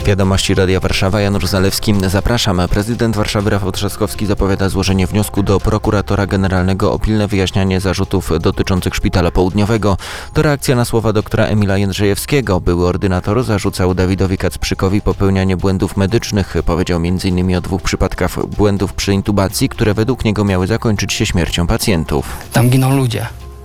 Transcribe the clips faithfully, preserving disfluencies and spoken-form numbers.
Wiadomości Radia Warszawa, Janusz Zalewski. Zapraszam. Prezydent Warszawy Rafał Trzaskowski zapowiada złożenie wniosku do prokuratora generalnego o pilne wyjaśnianie zarzutów dotyczących Szpitala Południowego. To reakcja na słowa doktora Emila Jędrzejewskiego. Były ordynator zarzucał Dawidowi Kacprzykowi popełnianie błędów medycznych. Powiedział m in o dwóch przypadkach błędów przy intubacji, które według niego miały zakończyć się śmiercią pacjentów. Tam giną ludzie,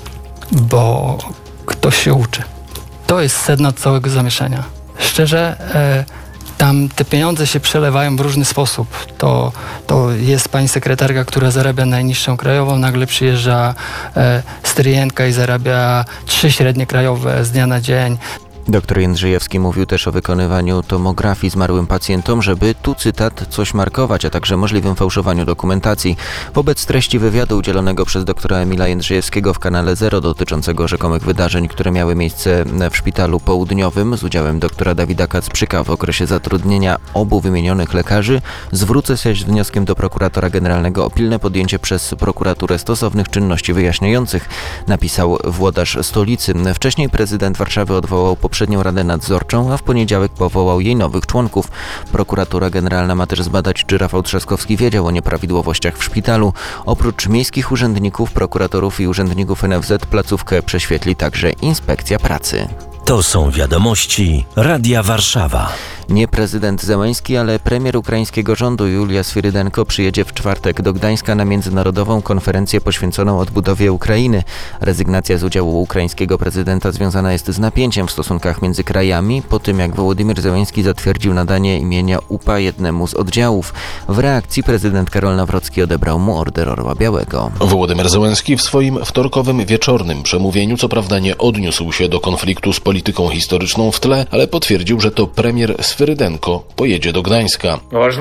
bo ktoś się uczy. To jest sedno całego zamieszania. Szczerze, e, tam te pieniądze się przelewają w różny sposób. To, to jest pani sekretarka, która zarabia najniższą krajową, nagle przyjeżdża e, stryjentka i zarabia trzy średnie krajowe z dnia na dzień. Doktor Jędrzejewski mówił też o wykonywaniu tomografii zmarłym pacjentom, żeby, tu cytat, coś markować, a także możliwym fałszowaniu dokumentacji. Wobec treści wywiadu udzielonego przez doktora Emila Jędrzejewskiego w kanale Zero dotyczącego rzekomych wydarzeń, które miały miejsce w Szpitalu Południowym z udziałem doktora Dawida Kacprzyka w okresie zatrudnienia obu wymienionych lekarzy, zwrócę się z wnioskiem do prokuratora generalnego o pilne podjęcie przez prokuraturę stosownych czynności wyjaśniających, napisał włodarz stolicy. Wcześniej prezydent Warszawy odwołał po poprzednią Radę Nadzorczą, a w poniedziałek powołał jej nowych członków. Prokuratura Generalna ma też zbadać, czy Rafał Trzaskowski wiedział o nieprawidłowościach w szpitalu. Oprócz miejskich urzędników, prokuratorów i urzędników N F Z placówkę prześwietli także Inspekcja Pracy. To są wiadomości Radia Warszawa. Nie prezydent Zełenski, ale premier ukraińskiego rządu Julia Swirydenko przyjedzie w czwartek do Gdańska na międzynarodową konferencję poświęconą odbudowie Ukrainy. Rezygnacja z udziału ukraińskiego prezydenta związana jest z napięciem w stosunkach między krajami, po tym jak Wołodymyr Zełenski zatwierdził nadanie imienia U P A jednemu z oddziałów. W reakcji prezydent Karol Nawrocki odebrał mu Order Orła Białego. Wołodymyr Zełenski w swoim wtorkowym wieczornym przemówieniu co prawda nie odniósł się do konfliktu z polityką historyczną w tle, ale potwierdził, że to premier Swirydenko pojedzie do Gdańska.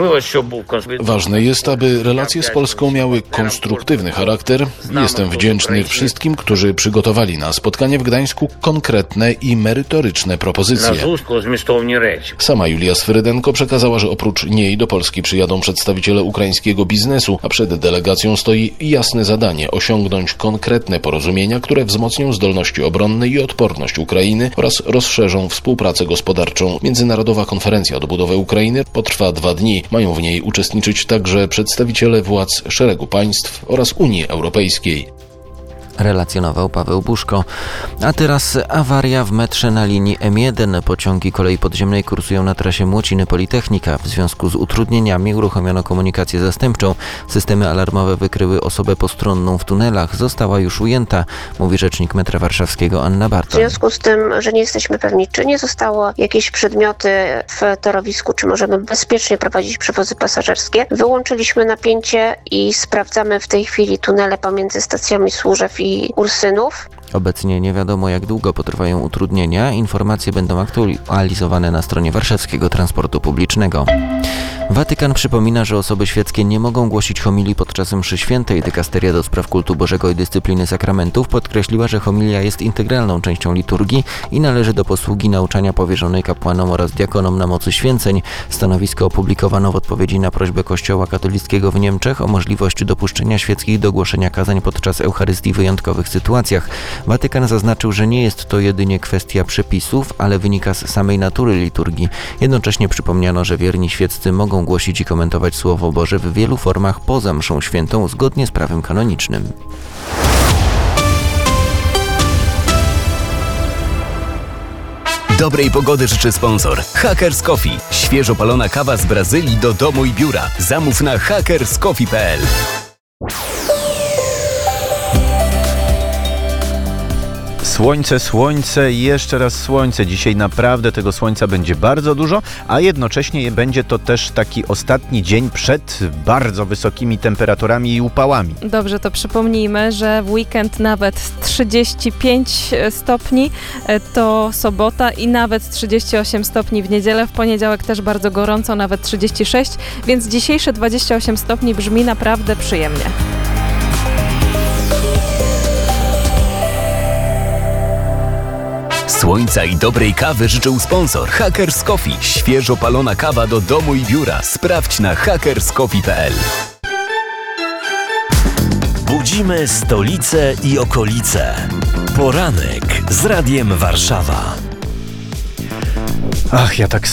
Ważne jest, aby relacje z Polską miały konstruktywny charakter. Jestem wdzięczny wszystkim, którzy przygotowali na spotkanie w Gdańsku konkretne i merytoryczne propozycje. Sama Julia Swirydenko przekazała, że oprócz niej do Polski przyjadą przedstawiciele ukraińskiego biznesu, a przed delegacją stoi jasne zadanie osiągnąć konkretne porozumienia, które wzmocnią zdolności obronne i odporność Ukrainy oraz rozszerzą współpracę gospodarczą. Międzynarodowa konferencja odbudowy Ukrainy potrwa dwa dni. Mają w niej uczestniczyć także przedstawiciele władz szeregu państw oraz Unii Europejskiej. Relacjonował Paweł Buszko. A teraz awaria w metrze na linii M jeden. Pociągi kolei podziemnej kursują na trasie Młociny Politechnika. W związku z utrudnieniami uruchomiono komunikację zastępczą. Systemy alarmowe wykryły osobę postronną w tunelach. Została już ujęta, mówi rzecznik metra warszawskiego Anna Bartoń. W związku z tym, że nie jesteśmy pewni, czy nie zostało jakieś przedmioty w torowisku, czy możemy bezpiecznie prowadzić przewozy pasażerskie, wyłączyliśmy napięcie i sprawdzamy w tej chwili tunele pomiędzy stacjami Służew i Ursynów. Obecnie nie wiadomo, jak długo potrwają utrudnienia. Informacje będą aktualizowane na stronie Warszawskiego Transportu Publicznego. Watykan przypomina, że osoby świeckie nie mogą głosić homilii podczas mszy świętej. Dykasteria do spraw kultu Bożego i dyscypliny sakramentów podkreśliła, że homilia jest integralną częścią liturgii i należy do posługi nauczania powierzonej kapłanom oraz diakonom na mocy święceń. Stanowisko opublikowano w odpowiedzi na prośbę Kościoła katolickiego w Niemczech o możliwość dopuszczenia świeckich do głoszenia kazań podczas Eucharystii w wyjątkowych sytuacjach. Watykan zaznaczył, że nie jest to jedynie kwestia przepisów, ale wynika z samej natury liturgii. Jednocześnie przypomniano, że wierni świeccy mogą głosić i komentować Słowo Boże w wielu formach poza mszą świętą, zgodnie z prawem kanonicznym. Dobrej pogody życzy sponsor Hackers Coffee. Świeżo palona kawa z Brazylii do domu i biura. Zamów na hackers coffee kropka p l. Słońce, słońce i jeszcze raz słońce. Dzisiaj naprawdę tego słońca będzie bardzo dużo, a jednocześnie będzie to też taki ostatni dzień przed bardzo wysokimi temperaturami i upałami. Dobrze, to przypomnijmy, że w weekend nawet trzydzieści pięć stopni to sobota i nawet trzydzieści osiem stopni w niedzielę. W poniedziałek też bardzo gorąco, nawet trzydzieści sześć, więc dzisiejsze dwadzieścia osiem stopni brzmi naprawdę przyjemnie. Słońca i dobrej kawy życzył sponsor Hackers Coffee. Świeżo palona kawa do domu i biura. Sprawdź na hackers coffee kropka p l. Budzimy stolicę i okolice. Poranek z Radiem Warszawa. Ach, ja tak